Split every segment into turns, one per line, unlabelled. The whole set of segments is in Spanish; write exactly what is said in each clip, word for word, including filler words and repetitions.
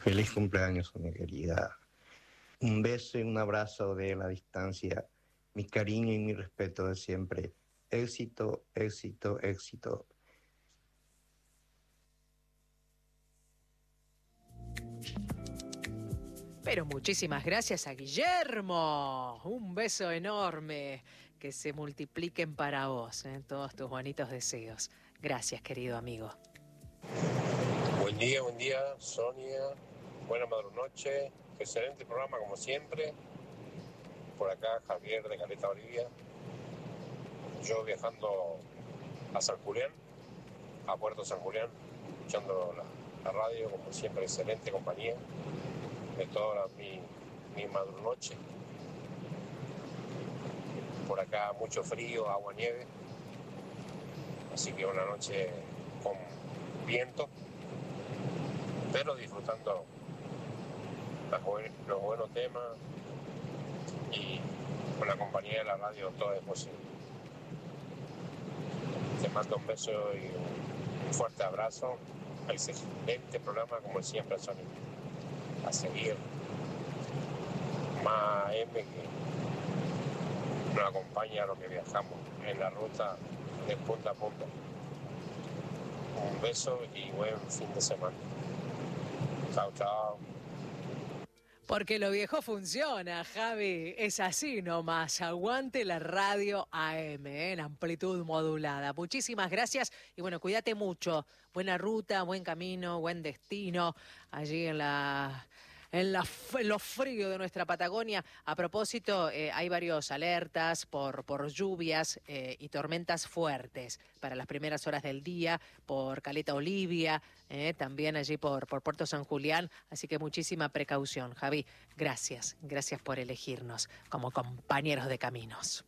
Feliz cumpleaños, mi querida. Un beso y un abrazo de la distancia. Mi cariño y mi respeto de siempre. Éxito, éxito, éxito.
Pero muchísimas gracias a Guillermo. Un beso enorme. Que se multipliquen para vos, ¿eh? Todos tus bonitos deseos. Gracias, querido amigo.
Buen día, buen día, Sonia. Buena madrunoche. Excelente programa, como siempre. Por acá, Javier de Caleta, Bolivia. Yo viajando a San Julián, a Puerto San Julián, escuchando la, la radio, como siempre, excelente compañía. De toda mi, mi madrunoche. Por acá mucho frío, agua, nieve. Así que una noche con viento, pero disfrutando las buen, los buenos temas y con la compañía de la radio todo es posible. Te mando un beso y un fuerte abrazo. Excelente programa como siempre, Sony. A seguir. Más M que nos acompaña a lo que viajamos en la ruta de punta a punta. Un beso y buen fin de semana. Chao, chao.
Porque lo viejo funciona, Javi. Es así nomás. Aguante la radio A M, ¿eh? En amplitud modulada. Muchísimas gracias. Y bueno, cuídate mucho. Buena ruta, buen camino, buen destino. Allí en la... En, la, en lo frío de nuestra Patagonia. A propósito, eh, hay varios alertas por, por lluvias eh, y tormentas fuertes para las primeras horas del día, por Caleta Olivia, eh, también allí por, por Puerto San Julián. Así que muchísima precaución. Javi, gracias. Gracias por elegirnos como compañeros de caminos.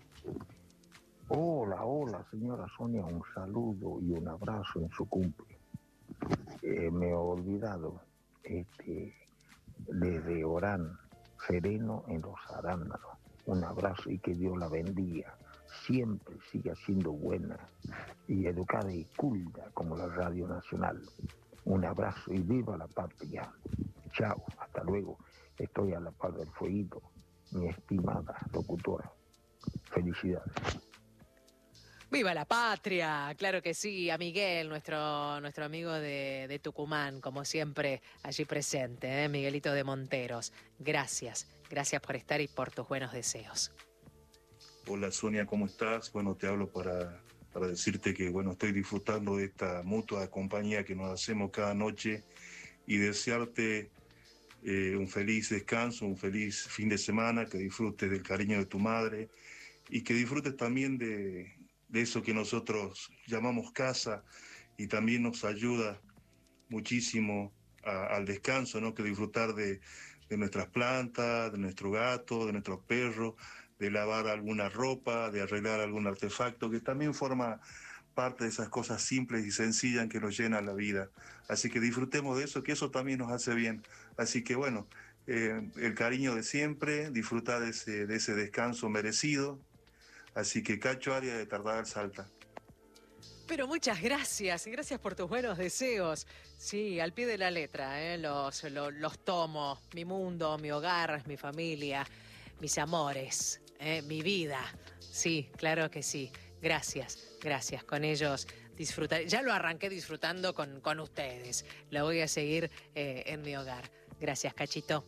Hola, hola, señora Sonia. Un saludo y un abrazo en su cumple. Eh, me he olvidado este... desde Orán, sereno en los arándanos. Un abrazo y que Dios la bendiga. Siempre siga siendo buena y educada y culta como la Radio Nacional. Un abrazo y viva la patria. Chao, hasta luego. Estoy a la par del fueguito, mi estimada locutora. Felicidades.
¡Viva la patria! Claro que sí, a Miguel, nuestro, nuestro amigo de, de Tucumán, como siempre, allí presente, ¿eh? Miguelito de Monteros. Gracias, gracias por estar y por tus buenos deseos.
Hola Sonia, ¿cómo estás? Bueno, te hablo para, para decirte que bueno, estoy disfrutando de esta mutua compañía que nos hacemos cada noche y desearte eh, un feliz descanso, un feliz fin de semana, que disfrutes del cariño de tu madre y que disfrutes también de... de eso que nosotros llamamos casa y también nos ayuda muchísimo a, al descanso, ¿no? Que disfrutar de, de nuestras plantas, de nuestro gato, de nuestros perros, de lavar alguna ropa, de arreglar algún artefacto, que también forma parte de esas cosas simples y sencillas que nos llenan la vida. Así que disfrutemos de eso, que eso también nos hace bien. Así que bueno, eh, el cariño de siempre, disfrutar de ese, de ese descanso merecido. Así que Cacho Arias de Tardagal, Salta.
Pero muchas gracias, y gracias por tus buenos deseos. Sí, al pie de la letra, ¿eh? los, los, los tomo. Mi mundo, mi hogar, mi familia, mis amores, ¿eh? Mi vida. Sí, claro que sí. Gracias, gracias. Con ellos disfrutar. Ya lo arranqué disfrutando con, con ustedes. Lo voy a seguir eh, en mi hogar. Gracias, Cachito.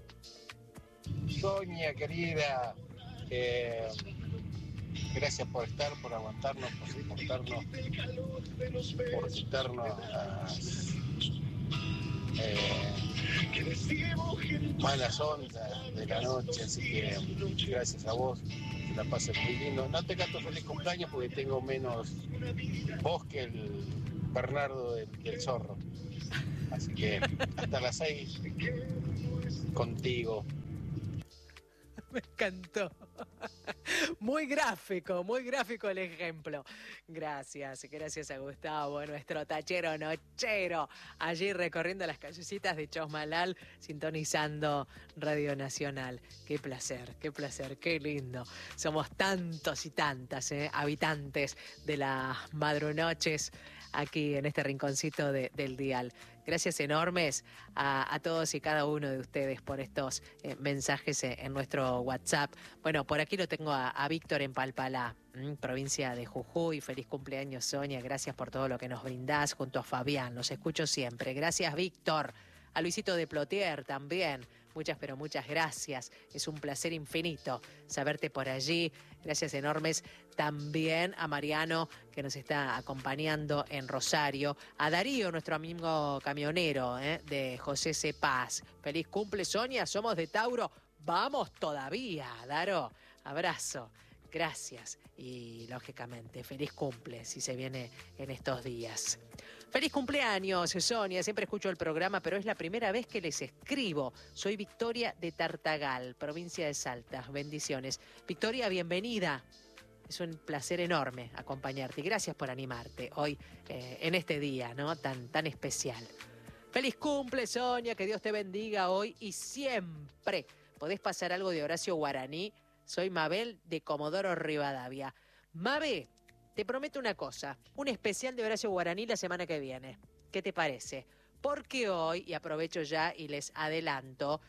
Sonia, querida, eh, gracias por estar, por aguantarnos, por soportarnos, por quitarnos las eh, malas ondas de la noche, así que gracias a vos, que la pases muy lindo. No te canto feliz cumpleaños porque tengo menos voz que el Bernardo del, del Zorro, así que hasta las seis contigo.
Me encantó. Muy gráfico, muy gráfico el ejemplo. Gracias, gracias a Gustavo, nuestro tachero nochero, allí recorriendo las callecitas de Chosmalal, sintonizando Radio Nacional. Qué placer, qué placer, qué lindo. Somos tantos y tantas, ¿eh? habitantes de las madrunoches aquí en este rinconcito de, del dial. Gracias enormes a, a todos y cada uno de ustedes por estos eh, mensajes en, en nuestro WhatsApp. Bueno, por aquí lo tengo a, a Víctor en Palpalá, ¿m? provincia de Jujuy. Feliz cumpleaños, Sonia. Gracias por todo lo que nos brindás junto a Fabián. Los escucho siempre. Gracias, Víctor. A Luisito de Plotier también. Muchas, pero muchas gracias. Es un placer infinito saberte por allí. Gracias enormes también a Mariano, que nos está acompañando en Rosario. A Darío, nuestro amigo camionero ¿eh? de José C. Paz. Feliz cumple, Sonia. Somos de Tauro. Vamos todavía, Daro. Abrazo. Gracias. Y, lógicamente, feliz cumple si se viene en estos días. Feliz cumpleaños, Sonia. Siempre escucho el programa, pero es la primera vez que les escribo. Soy Victoria de Tartagal, provincia de Salta. Bendiciones. Victoria, bienvenida. Es un placer enorme acompañarte y gracias por animarte hoy eh, en este día, ¿no? Tan, tan especial. Feliz cumple, Sonia. Que Dios te bendiga hoy y siempre. ¿Podés pasar algo de Horacio Guaraní? Soy Mabel de Comodoro Rivadavia. Mabe, te prometo una cosa, un especial de Horacio Guaraní la semana que viene. ¿Qué te parece? Porque hoy, y aprovecho ya y les adelanto,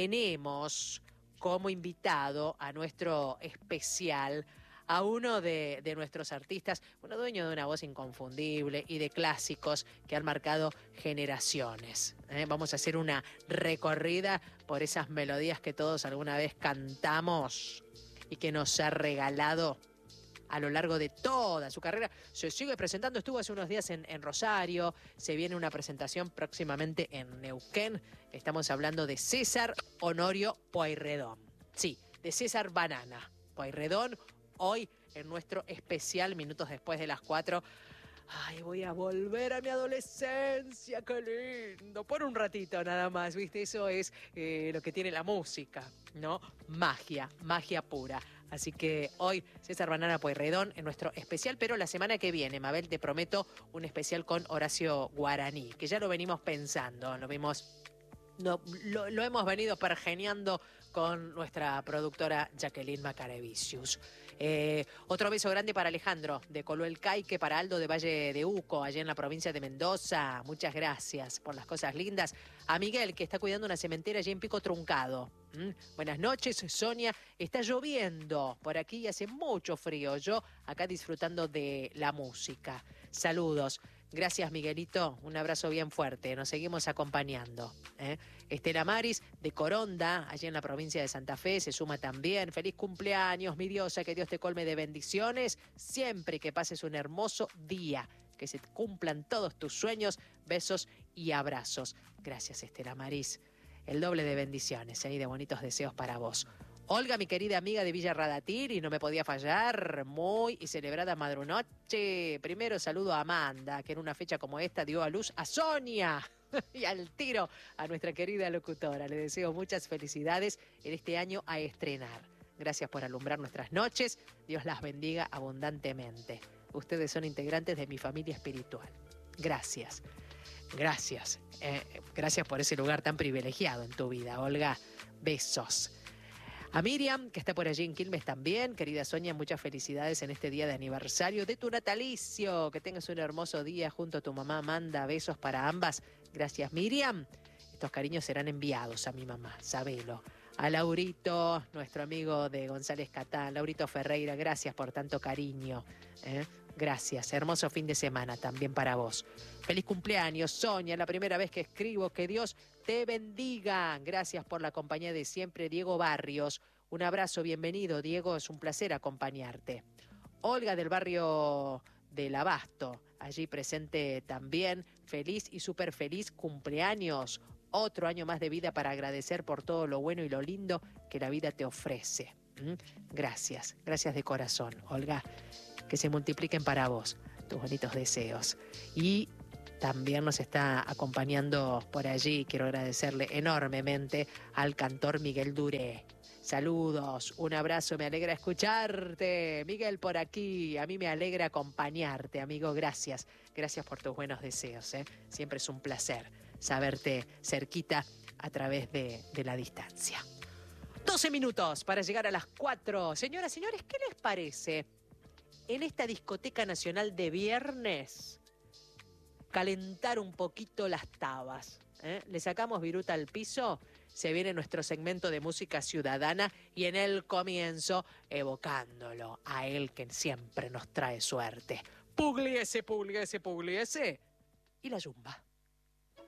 tenemos como invitado a nuestro especial a uno de, de nuestros artistas, uno dueño de una voz inconfundible y de clásicos que han marcado generaciones. ¿eh? Vamos a hacer una recorrida por esas melodías que todos alguna vez cantamos y que nos ha regalado a lo largo de toda su carrera. Se sigue presentando, estuvo hace unos días en, en Rosario, se viene una presentación próximamente en Neuquén. Estamos hablando de César Honorio Pueyrredón. Sí, de César Banana Pueyrredón, hoy en nuestro especial Minutos Después de las cuatro. Ay, voy a volver a mi adolescencia, qué lindo. Por un ratito nada más, ¿viste? Eso es eh, lo que tiene la música, ¿no? Magia, magia pura. Así que hoy César Banana Pueyrredón en nuestro especial, pero la semana que viene, Mabel, te prometo un especial con Horacio Guaraní, que ya lo venimos pensando, lo vimos, no, lo, lo hemos venido pergeñando con nuestra productora Jacqueline Macarevicius. Eh, otro beso grande para Alejandro de Coluel Caique, para Aldo de Valle de Uco, allá en la provincia de Mendoza. Muchas gracias por las cosas lindas. A Miguel, que está cuidando una cementera allí en Pico Truncado. ¿Mm? Buenas noches, Sonia. Está lloviendo por aquí y hace mucho frío. Yo acá disfrutando de la música. Saludos. Gracias, Miguelito. Un abrazo bien fuerte. Nos seguimos acompañando. ¿eh? Estela Maris, de Coronda, allí en la provincia de Santa Fe, se suma también. Feliz cumpleaños, mi diosa. Que Dios te colme de bendiciones. Siempre que pases un hermoso día. Que se cumplan todos tus sueños. Besos y abrazos. Gracias, Estela Maris. El doble de bendiciones ¿eh? y de bonitos deseos para vos. Olga, mi querida amiga de Villa Radatil, y no me podía fallar, muy y celebrada madrunoche. Primero saludo a Amanda, que en una fecha como esta dio a luz a Sonia. Y al tiro a nuestra querida locutora. Le deseo muchas felicidades en este año a estrenar. Gracias por alumbrar nuestras noches. Dios las bendiga abundantemente. Ustedes son integrantes de mi familia espiritual. Gracias. Gracias. Eh, gracias por ese lugar tan privilegiado en tu vida, Olga. Besos. A Miriam, que está por allí en Quilmes también. Querida Sonia, muchas felicidades en este día de aniversario de tu natalicio. Que tengas un hermoso día junto a tu mamá Amanda. Besos para ambas. Gracias, Miriam. Estos cariños serán enviados a mi mamá, sabelo. A Laurito, nuestro amigo de González Catán. Laurito Ferreira, gracias por tanto cariño. ¿eh? Gracias. Hermoso fin de semana también para vos. Feliz cumpleaños, Sonia. La primera vez que escribo. Que Dios te bendiga. Gracias por la compañía de siempre, Diego Barrios. Un abrazo, bienvenido, Diego. Es un placer acompañarte. Olga del barrio del Abasto, allí presente también. Feliz y súper feliz cumpleaños. Otro año más de vida para agradecer por todo lo bueno y lo lindo que la vida te ofrece. ¿Mm? Gracias. Gracias de corazón, Olga. Que se multipliquen para vos tus bonitos deseos. Y también nos está acompañando por allí, quiero agradecerle enormemente al cantor Miguel Duré. Saludos, un abrazo, me alegra escucharte. Miguel por aquí, a mí me alegra acompañarte, amigo, gracias. Gracias por tus buenos deseos, ¿eh? Siempre es un placer saberte cerquita a través de, de la distancia. doce minutos para llegar a las cuatro. Señoras, señores, ¿qué les parece? En esta discoteca nacional de viernes, calentar un poquito las tabas. ¿eh? Le sacamos viruta al piso, se viene nuestro segmento de música ciudadana y en el comienzo evocándolo a él que siempre nos trae suerte. Pugliese, Pugliese, Pugliese y la yumba.